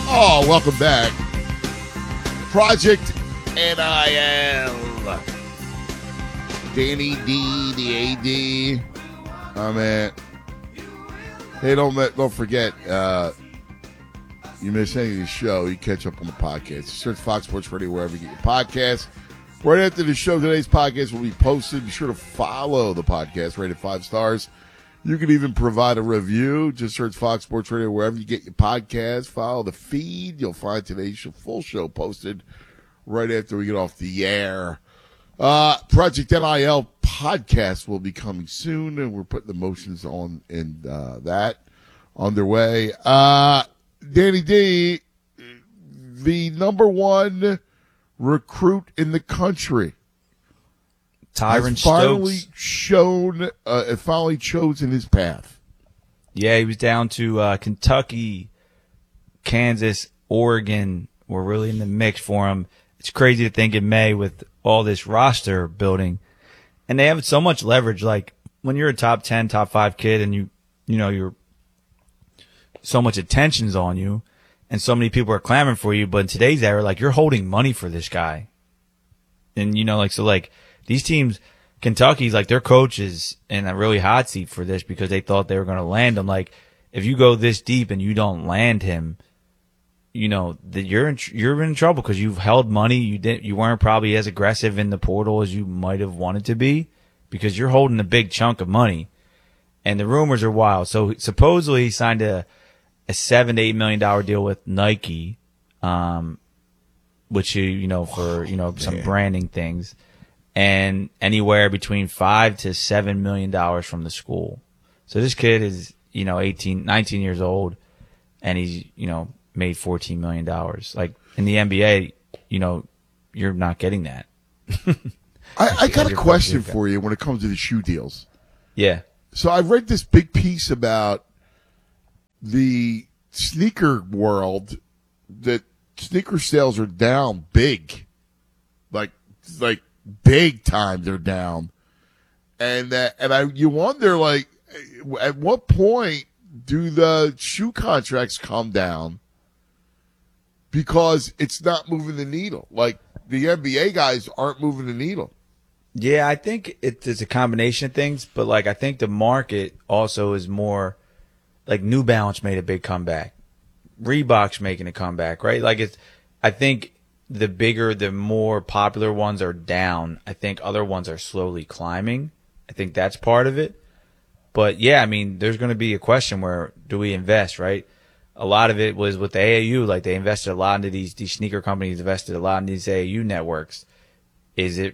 Oh, welcome back. Project NIL. Danny D, the AD. Oh, man. Hey, don't forget, you miss any of the show, you catch up on the podcast. Search Fox Sports Radio wherever you get your podcasts. Right after the show, today's podcast will be posted. Be sure to follow the podcast, rated 5 stars. You can even provide a review. Just search Fox Sports Radio wherever you get your podcasts. Follow the feed. You'll find today's full show posted right after we get off the air. Project NIL podcast will be coming soon, and we're putting the motions on in that underway. Danny D, the number one recruit in the country, Tyron finally Stokes. finally chosen his path. Yeah, he was down to Kentucky, Kansas, Oregon. We're really in the mix for him. It's crazy to think in May with all this roster building, and they have so much leverage. Like when you're a top 10, top 5 kid, and you're so much attention's on you, and so many people are clamoring for you. But in today's era, like you're holding money for this guy, and these teams, Kentucky's like their coach is in a really hot seat for this because they thought they were going to land him. Like if you go this deep and you don't land him, that you're in trouble because you've held money. You weren't probably as aggressive in the portal as you might have wanted to be because you're holding a big chunk of money, and the rumors are wild. So supposedly he signed a $7 to $8 million deal with Nike, which for some branding things. And anywhere between $5 to $7 million from the school. So this kid is, 19 years old, and he's, made $14 million. Like in the NBA, you're not getting that. I got a question for you when it comes to the shoe deals. Yeah. So I read this big piece about the sneaker world, that sneaker sales are down big. Like big time they're down. And you wonder, like, at what point do the shoe contracts come down? Because it's not moving the needle. Like, the NBA guys aren't moving the needle. Yeah, I think it's a combination of things, but, like, I think the market also is more, like, New Balance made a big comeback. Reebok's making a comeback, right? Like, I think the bigger, the more popular ones are down. I think other ones are slowly climbing. I think that's part of it. But, yeah, I mean, there's going to be a question where do we invest, right? A lot of it was with the AAU. Like, they invested a lot into these sneaker companies, invested a lot in these AAU networks. Is the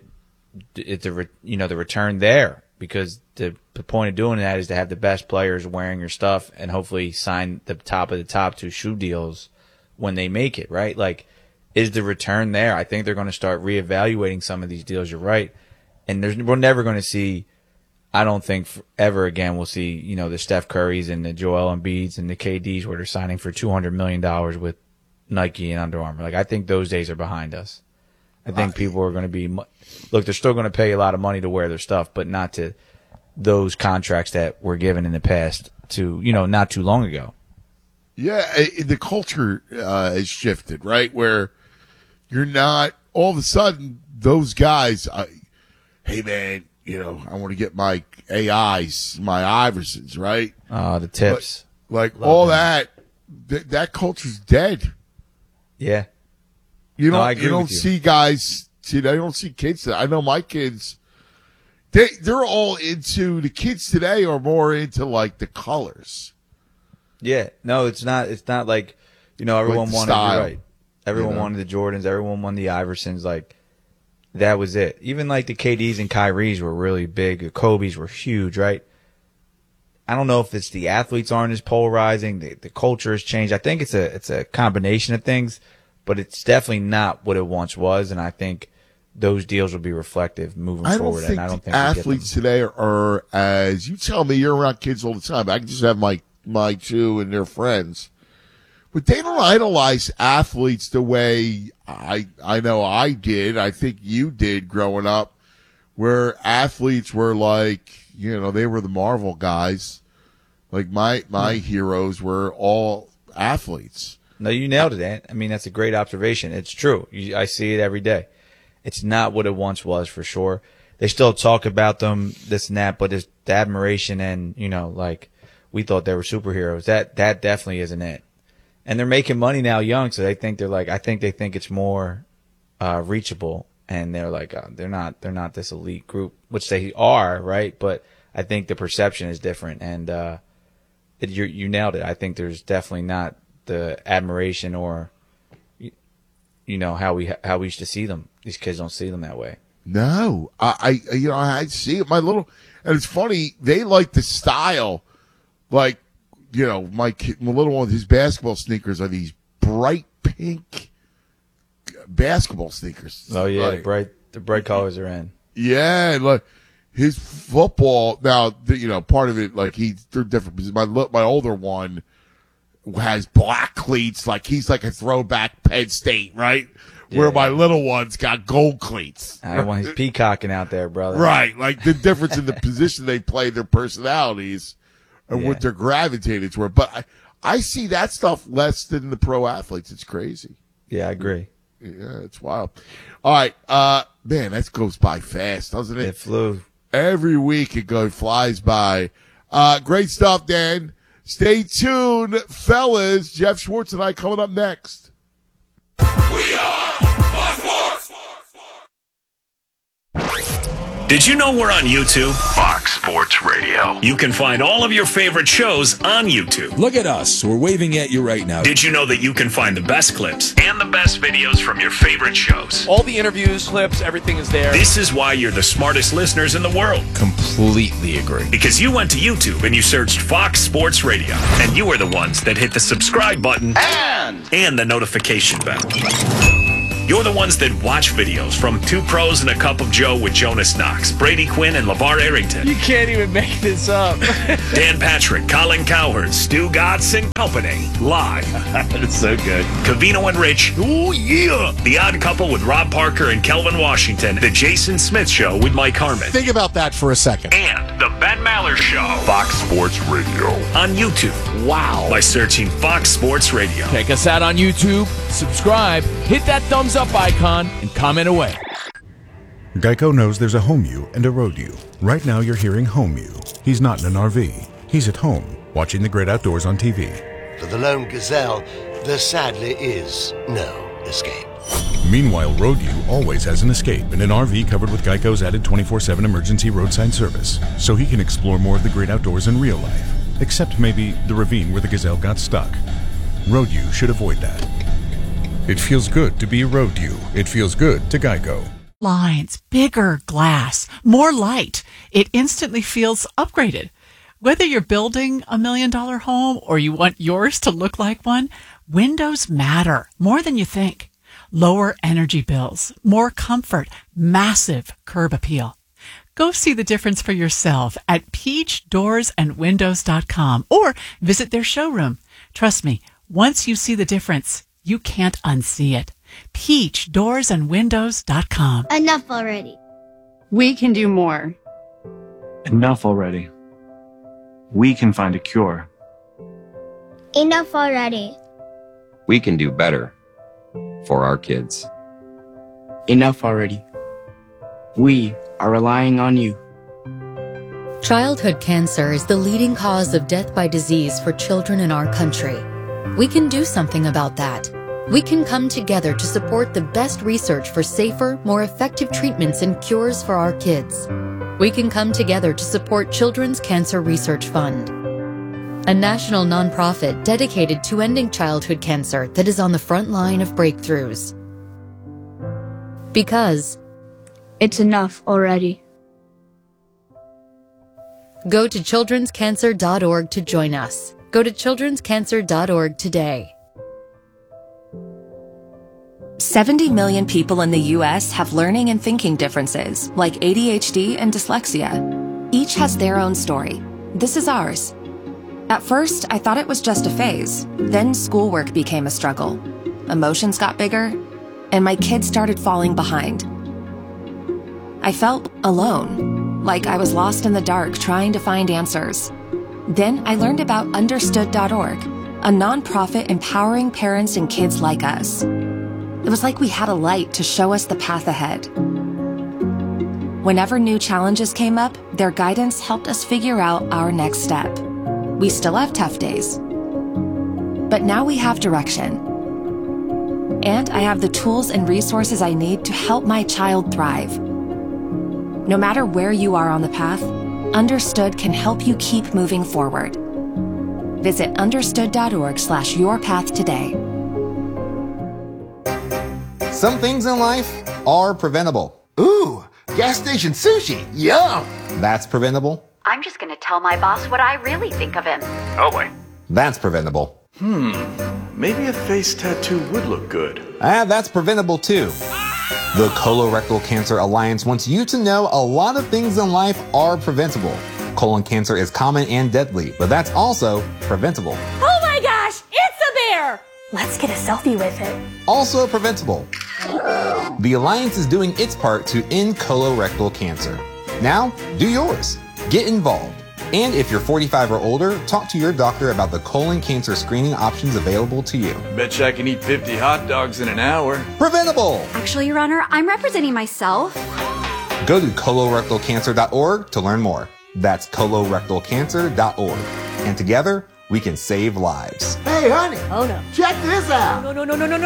return there? Because the point of doing that is to have the best players wearing your stuff and hopefully sign the top of the top 2 shoe deals when they make it, right? Like, is the return there? I think they're going to start reevaluating some of these deals. You're right. And we're never going to see, I don't think ever again we'll see, the Steph Currys and the Joel Embiids and the KDs where they're signing for $200 million with Nike and Under Armour. Like, I think those days are behind us. I think people are going to be, look, they're still going to pay a lot of money to wear their stuff, but not to those contracts that were given in the past to, not too long ago. Yeah, the culture has shifted, right? Where you're not, all of a sudden, those guys, hey, man, I want to get my AIs, my Iversons, right? The tips. Like all them. That culture's dead. Yeah. You don't see guys, I don't see kids. I know my kids, they're all into, the kids today are more into like the colors. Yeah. No, it's not like, everyone like wanted, you're right. Everyone wanted the Jordans. Everyone wanted the Iversons. Like, that was it. Even like the KDs and Kyries were really big. The Kobe's were huge, right? I don't know if it's the athletes aren't as polarizing. The culture has changed. I think it's a combination of things, but it's definitely not what it once was. And I think those deals will be reflective moving forward. I don't think athletes today are as, you tell me, you're around kids all the time. I can just have my 2 and their friends. But they don't idolize athletes the way I know I did. I think you did growing up, where athletes were like, they were the Marvel guys. Like my heroes were all athletes. No, you nailed it, Ant. I mean, that's a great observation. It's true. I see it every day. It's not what it once was, for sure. They still talk about them, this and that, but it's the admiration and, like, we thought they were superheroes. That definitely isn't it. And they're making money now young, so they think I think they think it's more reachable, and they're like, they're not this elite group, which they are, right? But I think the perception is different, and you nailed it. I think there's definitely not the admiration or how we used to see them. These kids don't see them that way. No, I see it. And it's funny, they like the style, like, my little one, his basketball sneakers are these bright pink basketball sneakers. Oh yeah, the bright colors are in. Yeah, like his football now, part of it, like they're different. Because my older one has black cleats, like he's like a throwback Penn State, right? Yeah. Where my little one's got gold cleats. He's peacocking out there, brother. Right, like the difference in the position they play, their personalities, and what they're gravitated toward. But I see that stuff less than the pro athletes. It's crazy. Yeah, I agree. Yeah, it's wild. All right, man, that goes by fast, doesn't it? It flew. Every week it flies by. Great stuff, Dan. Stay tuned, fellas. Jeff Schwartz and I coming up next. We are Fox Sports. Did you know we're on YouTube? Fox Sports Radio. You can find all of your favorite shows on YouTube. Look at us. We're waving at you right now. Did you know that you can find the best clips and the best videos from your favorite shows? All the interviews, clips, everything is there. This is why you're the smartest listeners in the world. Completely agree. Because you went to YouTube and you searched Fox Sports Radio. And you are the ones that hit the subscribe button and the notification bell. You're the ones that watch videos from Two Pros and a Cup of Joe with Jonas Knox, Brady Quinn, and LeVar Arrington. You can't even make this up. Dan Patrick, Colin Cowherd, Stu Gatz and Company, live. It's so good. Covino and Rich. Oh, yeah. The Odd Couple with Rob Parker and Kelvin Washington. The Jason Smith Show with Mike Harmon. Think about that for a second. And The Ben Maller Show. Fox Sports Radio. On YouTube. Wow. By searching Fox Sports Radio. Check us out on YouTube. Subscribe. Hit that thumbs up icon and comment away. Geico knows there's a home you and a road you. Right now you're hearing home you. He's not in an RV. He's at home, watching the great outdoors on TV. For the lone gazelle, there sadly is no escape. Meanwhile, road you always has an escape in an RV covered with Geico's added 24/7 emergency roadside service, so he can explore more of the great outdoors in real life, except maybe the ravine where the gazelle got stuck. Road you should avoid that. It feels good to be a road you. It feels good to Geico. Lines, bigger glass, more light. It instantly feels upgraded. Whether you're building $1 million home or you want yours to look like one, windows matter more than you think. Lower energy bills, more comfort, massive curb appeal. Go see the difference for yourself at peachdoorsandwindows.com or visit their showroom. Trust me, once you see the difference, you can't unsee it. peachdoorsandwindows.com. Enough already. We can do more. Enough already. We can find a cure. Enough already. We can do better for our kids. Enough already. We are relying on you. Childhood cancer is the leading cause of death by disease for children in our country. We can do something about that. We can come together to support the best research for safer, more effective treatments and cures for our kids. We can come together to support Children's Cancer Research Fund, a national nonprofit dedicated to ending childhood cancer that is on the front line of breakthroughs. Because it's enough already. Go to childrenscancer.org to join us. Go to childrenscancer.org today. 70 million people in the U.S. have learning and thinking differences, like ADHD and dyslexia. Each has their own story. This is ours. At first, I thought it was just a phase. Then schoolwork became a struggle. Emotions got bigger, and my kids started falling behind. I felt alone, like I was lost in the dark trying to find answers. Then I learned about Understood.org, a nonprofit empowering parents and kids like us. It was like we had a light to show us the path ahead. Whenever new challenges came up, their guidance helped us figure out our next step. We still have tough days, but now we have direction. And I have the tools and resources I need to help my child thrive. No matter where you are on the path, Understood can help you keep moving forward. Visit understood.org/yourpath today. Some things in life are preventable. Ooh, gas station sushi. Yum. That's preventable. I'm just going to tell my boss what I really think of him. Oh, boy. That's preventable. Maybe a face tattoo would look good. That's preventable too. The Colorectal Cancer Alliance wants you to know a lot of things in life are preventable. Colon cancer is common and deadly, but that's also preventable. Oh my gosh, it's a bear! Let's get a selfie with it. Also preventable. The Alliance is doing its part to end colorectal cancer. Now, do yours. Get involved. And if you're 45 or older, talk to your doctor about the colon cancer screening options available to you. Betcha I can eat 50 hot dogs in an hour. Preventable! Actually, Your Honor, I'm representing myself. Go to colorectalcancer.org to learn more. That's colorectalcancer.org. And together, we can save lives. Hey, honey. Oh, no. Check this out. No.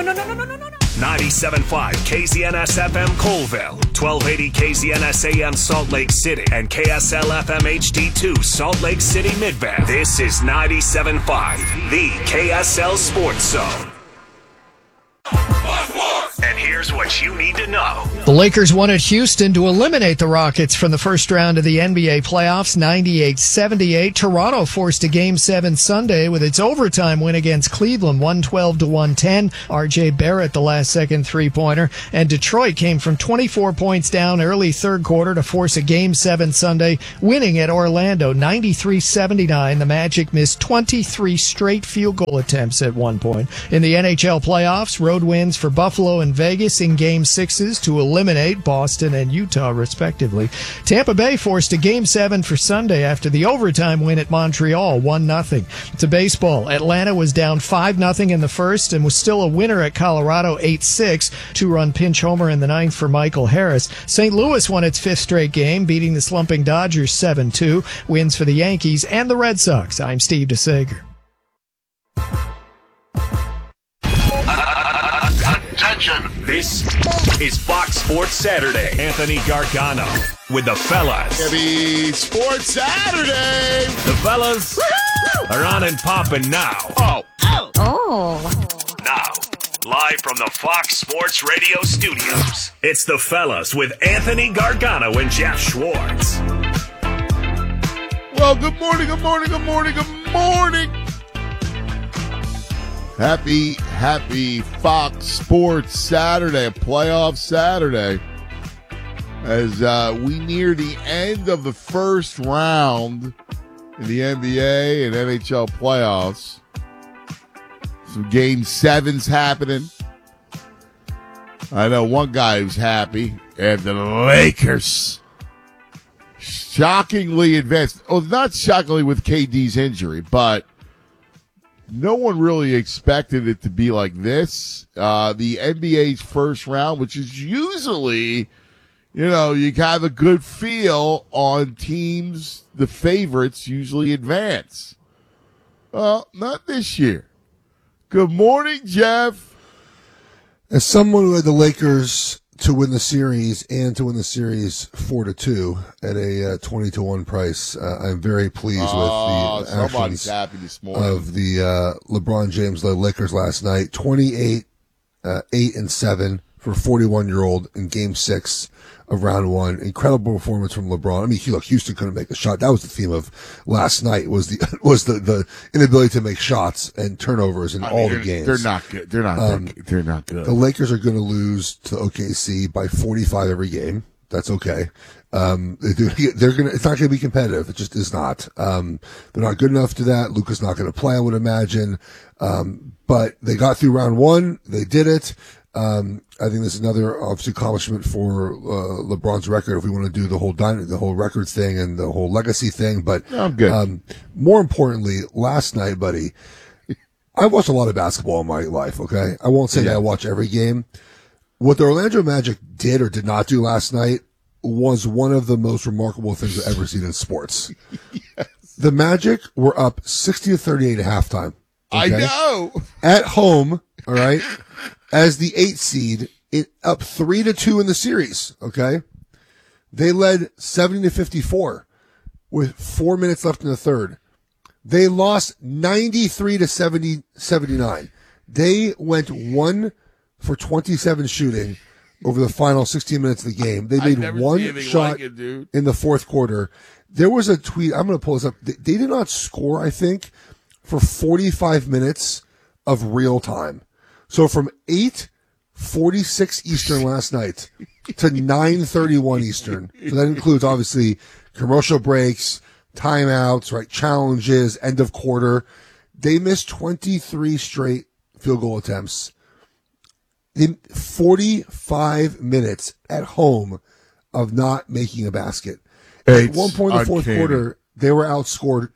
97.5 KZNS FM Colville, 1280 KZNS AM Salt Lake City, and KSL FM HD2 Salt Lake City Midvale. This is 97.5, the KSL Sports Zone. And here's what you need to know. The Lakers won at Houston to eliminate the Rockets from the first round of the NBA playoffs, 98-78. Toronto forced a Game 7 Sunday with its overtime win against Cleveland, 112-110. R.J. Barrett, the last-second three-pointer. And Detroit came from 24 points down early third quarter to force a Game 7 Sunday, winning at Orlando, 93-79. The Magic missed 23 straight field goal attempts at one point. In the NHL playoffs, road wins for Buffalo and Vegas in Game 6s to eliminate Boston and Utah, respectively. Tampa Bay forced a Game 7 for Sunday after the overtime win at Montreal, 1-0. To baseball, Atlanta was down 5-0 in the first and was still a winner at Colorado, 8-6. Two-run pinch homer in the ninth for Michael Harris. St. Louis won its fifth straight game, beating the slumping Dodgers 7-2. Wins for the Yankees and the Red Sox. I'm Steve DeSager. Attention! This is Fox Sports Saturday. Anthony Gargano with the fellas. Happy Sports Saturday! The fellas are on and popping now. Oh. Now, live from the Fox Sports Radio studios, it's the fellas with Anthony Gargano and Jeff Schwartz. Well, good morning. Happy Fox Sports Saturday, a playoff Saturday, as we near the end of the first round in the NBA and NHL playoffs. Some Game 7s happening. I know one guy who's happy, and the Lakers shockingly advanced. Oh, not shockingly with KD's injury, but no one really expected it to be like this. The NBA's first round, which is usually, you have a good feel on teams, the favorites usually advance. Well, not this year. Good morning, Jeff. As someone who had the Lakers to win the series and to win the series 4-2 at a 20-1 price, I'm very pleased with the somebody's actions happy this morning of the LeBron James-led Lakers last night. 28, 8-7 for a 41-year-old in Game 6 of Round 1. Incredible performance from LeBron. I mean, look, Houston couldn't make a shot. That was the theme of last night. Was the inability to make shots and turnovers in all the games. They're not good. They're not good. The Lakers are going to lose to OKC by 45 every game. That's okay. It's not going to be competitive. It just is not. They're not good enough to that. Luka's not going to play, I would imagine. But they got through Round 1. They did it. I think this is another obviously accomplishment for LeBron's record if we want to do the whole records thing and the whole legacy thing. But I'm good. More importantly, last night, buddy, I've watched a lot of basketball in my life, okay? I won't say that I watch every game. What the Orlando Magic did or did not do last night was one of the most remarkable things I've ever seen in sports. Yes. The Magic were up 60-38 at halftime. Okay? I know. At home, all right, as the 8th seed, up 3-2 in the series, okay? They led 70-54 with 4 minutes left in the third. They lost 93-79. They went 1 for 27 shooting over the final 16 minutes of the game. They made one shot in the fourth quarter. There was a tweet. I'm going to pull this up. They did not score, I think, for 45 minutes of real time. So from 8:46 Eastern last night to 9:31 Eastern. So that includes, obviously, commercial breaks, timeouts, right? Challenges, end of quarter. They missed 23 straight field goal attempts. 45 minutes at home of not making a basket. At one point in the fourth quarter, they were outscored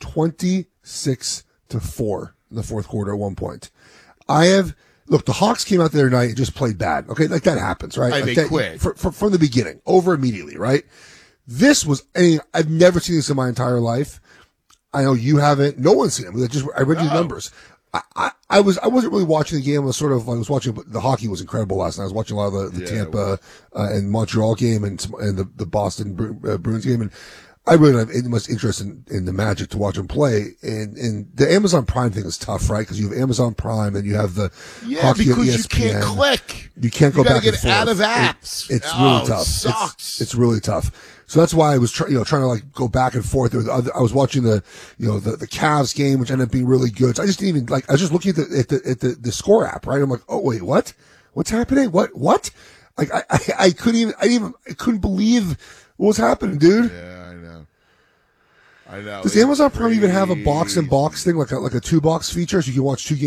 26-4 in the fourth quarter at one point. Look, the Hawks came out the other night and just played bad. Okay, like that happens, right? Like they quit. From the beginning, over immediately, right? This was, I've never seen this in my entire life. I know you haven't. No one's seen it. I read you the numbers. I wasn't really watching the game. I was watching, the hockey was incredible last night. I was watching a lot of the Tampa and Montreal game and the Boston Bruins game. And I really have much interest in the Magic to watch them play. And the Amazon Prime thing is tough, right? Because you have Amazon Prime and you have the hockey because at ESPN. You can't click. You can't go back and forth. You gotta get out of apps. It's really tough. It sucks. It's really tough. So that's why I was trying to like go back and forth. I was watching the Cavs game, which ended up being really good. So I just didn't even I was just looking at the score app, right? I'm like, oh wait, what? What's happening? What? Like I couldn't believe what was happening, dude. Yeah, I know. Does Amazon Prime even have a box and box thing, like a 2-box feature, so you can watch 2 games